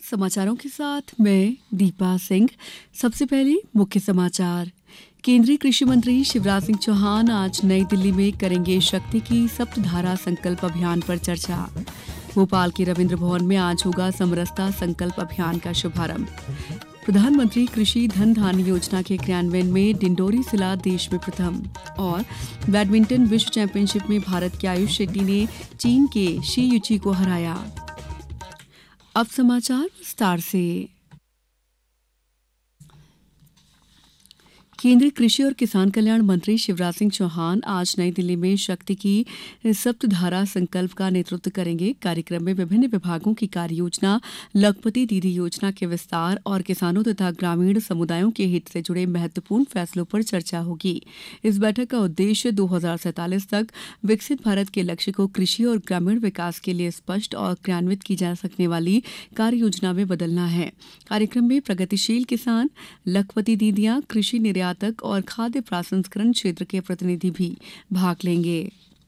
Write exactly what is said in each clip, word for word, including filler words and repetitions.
समाचारों के साथ मैं दीपा सिंह। सबसे पहले मुख्य समाचार। केंद्रीय कृषि मंत्री शिवराज सिंह चौहान आज नई दिल्ली में करेंगे शक्ति की सप्तधारा संकल्प अभियान पर चर्चा। भोपाल के रविंद्र भवन में आज होगा समरसता संकल्प अभियान का शुभारंभ। प्रधानमंत्री कृषि धन धान्य योजना के क्रियान्वयन में डिंडोरी जिला देश में प्रथम। और बैडमिंटन विश्व चैंपियनशिप में भारत के आयुष शेट्टी ने चीन के शी युची को हराया। अब समाचार विस्तार से। केंद्रीय कृषि और किसान कल्याण मंत्री शिवराज सिंह चौहान आज नई दिल्ली में शक्ति की सप्तधारा संकल्प का नेतृत्व करेंगे। कार्यक्रम में विभिन्न विभागों की कार्य योजना, लखपति दीदी योजना के विस्तार और किसानों तथा ग्रामीण समुदायों के हित से जुड़े महत्वपूर्ण फैसलों पर चर्चा होगी। इस बैठक का उद्देश्य दो हजार सैंतालीस तक विकसित भारत के लक्ष्य को कृषि और ग्रामीण विकास के लिए स्पष्ट और क्रियान्वित की जा सकने वाली कार्य योजना में बदलना है। कार्यक्रम में प्रगतिशील किसान, लखपति दीदियां, कृषि निर्यात तक और खाद्य प्रसंस्करण क्षेत्र के प्रतिनिधि भी भाग लेंगे।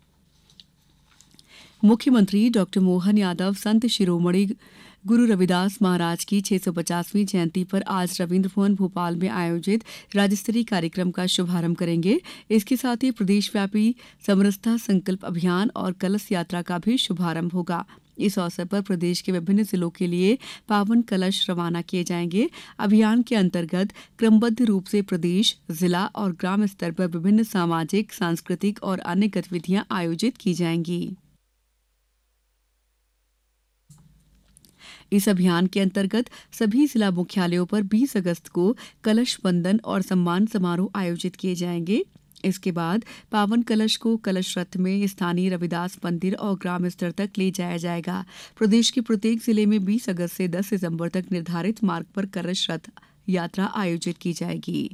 मुख्यमंत्री डॉक्टर मोहन यादव संत शिरोमणि गुरु रविदास महाराज की छह सौ पचासवीं जयंती पर आज रविंद्र भवन भोपाल में आयोजित राज्य स्तरीय कार्यक्रम का शुभारंभ करेंगे। इसके साथ ही प्रदेशव्यापी समरसता संकल्प अभियान और कलश यात्रा का भी शुभारंभ होगा। इस अवसर पर प्रदेश के विभिन्न जिलों के लिए पावन कलश रवाना किए जाएंगे। अभियान के अंतर्गत क्रमबद्ध रूप से प्रदेश, जिला और ग्राम स्तर पर विभिन्न सामाजिक, सांस्कृतिक और अन्य गतिविधियां आयोजित की जाएंगी। इस अभियान के अंतर्गत सभी जिला मुख्यालयों पर बीस अगस्त को कलश बंदन और सम्मान समारोह आयोजित किए जाएंगे। इसके बाद पावन कलश को कलश रथ में स्थानीय रविदास मंदिर और ग्राम स्तर तक ले जाया जाएगा। प्रदेश के प्रत्येक जिले में बीस अगस्त से दस सितंबर तक निर्धारित मार्ग पर कलश रथ यात्रा आयोजित की जाएगी।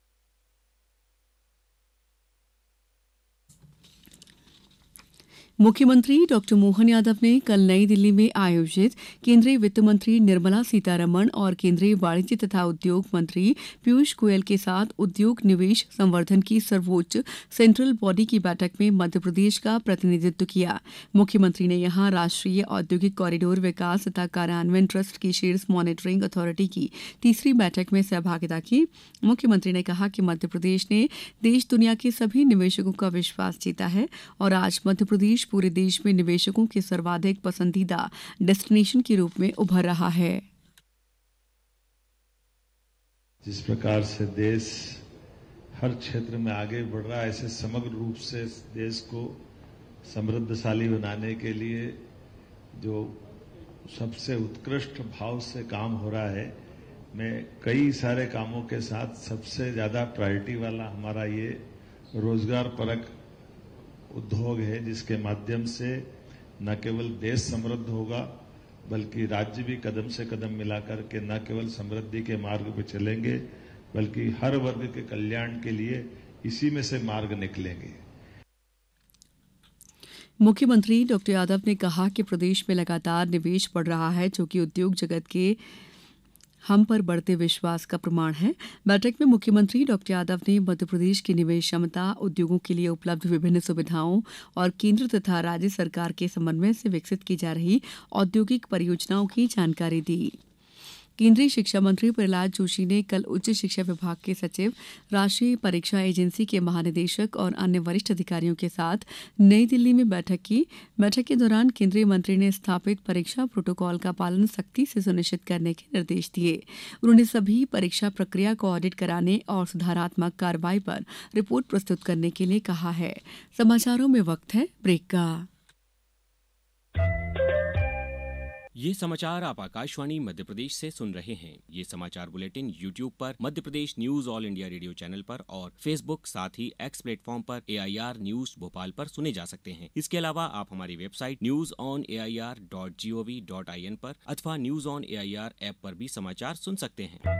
मुख्यमंत्री डॉक्टर मोहन यादव ने कल नई दिल्ली में आयोजित केंद्रीय वित्त मंत्री निर्मला सीतारमण और केंद्रीय वाणिज्य तथा उद्योग मंत्री पीयूष गोयल के साथ उद्योग निवेश संवर्धन की सर्वोच्च सेंट्रल बॉडी की बैठक में मध्य प्रदेश का प्रतिनिधित्व किया। मुख्यमंत्री ने यहां राष्ट्रीय औद्योगिक कॉरिडोर विकास तथा कार्यान्वयन ट्रस्ट की शेयर्स मॉनिटरिंग अथॉरिटी की तीसरी बैठक में सहभागिता की। मुख्यमंत्री ने कहा कि मध्य प्रदेश ने देश दुनिया के सभी निवेशकों का विश्वास जीता है और आज मध्य प्रदेश पूरे देश में निवेशकों के सर्वाधिक पसंदीदा डेस्टिनेशन के रूप में उभर रहा है। जिस प्रकार से देश हर क्षेत्र में आगे बढ़ रहा है, ऐसे समग्र रूप से देश को समृद्धशाली बनाने के लिए जो सबसे उत्कृष्ट भाव से काम हो रहा है, मैं कई सारे कामों के साथ सबसे ज्यादा प्रायोरिटी वाला हमारा ये रोजगार परक उद्योग है, जिसके माध्यम से न केवल देश समृद्ध होगा बल्कि राज्य भी कदम से कदम मिलाकर के न केवल समृद्धि के मार्ग पर चलेंगे बल्कि हर वर्ग के कल्याण के लिए इसी में से मार्ग निकलेंगे। मुख्यमंत्री डॉक्टर यादव ने कहा कि प्रदेश में लगातार निवेश बढ़ रहा है, जो कि उद्योग जगत के हम पर बढ़ते विश्वास का प्रमाण है। बैठक में मुख्यमंत्री डॉक्टर यादव ने मध्य प्रदेश की निवेश क्षमता, उद्योगों के लिए उपलब्ध विभिन्न सुविधाओं और केंद्र तथा राज्य सरकार के समन्वय से विकसित की जा रही औद्योगिक परियोजनाओं की जानकारी दी। केंद्रीय शिक्षा मंत्री प्रहलाद जोशी ने कल उच्च शिक्षा विभाग के सचिव, राष्ट्रीय परीक्षा एजेंसी के महानिदेशक और अन्य वरिष्ठ अधिकारियों के साथ नई दिल्ली में बैठक की। बैठक के दौरान केंद्रीय मंत्री ने स्थापित परीक्षा प्रोटोकॉल का पालन सख्ती से सुनिश्चित करने के निर्देश दिए। उन्होंने सभी परीक्षा प्रक्रिया को ऑडिट कराने और सुधारात्मक कार्रवाई पर रिपोर्ट प्रस्तुत करने के लिए कहा है। समाचारों में वक्त है ब्रेक का। ये समाचार आप आकाशवाणी मध्य प्रदेश से सुन रहे हैं। ये समाचार बुलेटिन यूट्यूब पर Madhya Pradesh news all India radio channel पर और फेसबुक साथ ही एक्स प्लेटफॉर्म पर ए आई आर न्यूज भोपाल पर सुने जा सकते हैं। इसके अलावा आप हमारी website news on A I R dot G O V dot I N पर अथवा news on A I R app पर भी समाचार सुन सकते हैं।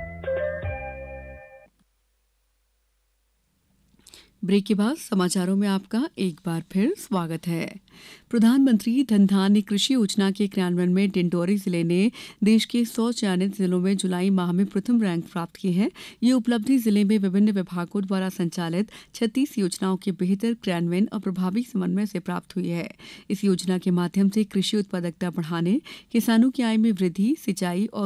ब्रेक के बाद समाचारों में आपका एक बार फिर स्वागत है। प्रधानमंत्री धन धान्य कृषि योजना के क्रियान्वयन में डिंडोरी जिले ने देश के सौ चयनित जिलों में जुलाई माह में प्रथम रैंक प्राप्त की है। ये उपलब्धि जिले में विभिन्न विभागों द्वारा संचालित छत्तीस योजनाओं के बेहतर क्रियान्वयन और प्रभावी समन्वय से प्राप्त हुई है। इस योजना के माध्यम से कृषि उत्पादकता बढ़ाने, किसानों की आय में वृद्धि, सिंचाई और